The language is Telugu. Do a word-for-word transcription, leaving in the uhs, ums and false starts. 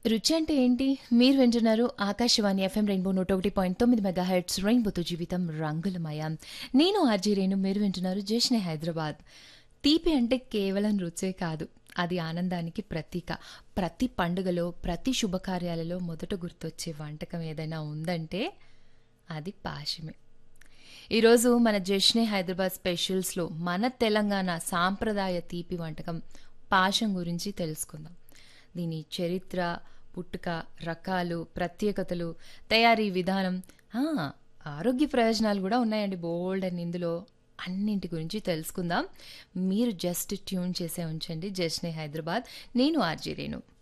రుచి అంటే ఏంటి? మీరు వింటున్నారు ఆకాశవాణి ఎఫ్ఎం రెయిన్బో నూట ఒకటి పాయింట్ తొమ్మిది మెగాహెర్ట్జ్ రెయిన్బోతో జీవితం రంగులమయం. నేను ఆర్జే రేణు, మీరు వింటున్నారు జశ్నే హైదరాబాద్. తీపి అంటే కేవలం రుచే కాదు, అది ఆనందానికి ప్రతీక. ప్రతి పండుగలో, ప్రతి శుభకార్యాలలో మొదట గుర్తొచ్చే వంటకం ఏదైనా ఉందంటే అది పాశమే. ఈరోజు మన జశ్నే హైదరాబాద్ స్పెషల్స్లో మన తెలంగాణ సాంప్రదాయ తీపి వంటకం పాశం గురించి తెలుసుకుందాం. దీని చరిత్ర, పుట్టుక, రకాలు, ప్రత్యేకతలు, తయారీ విధానం, ఆ, ఆరోగ్య ప్రయోజనాలు కూడా ఉన్నాయండి బోల్డ్ అని. ఇందులో అన్నింటి గురించి తెలుసుకుందాం. మీరు జస్ట్ ట్యూన్ చేసే ఉంచండి జశ్నే హైదరాబాద్. నేను ఆర్జే రేణు.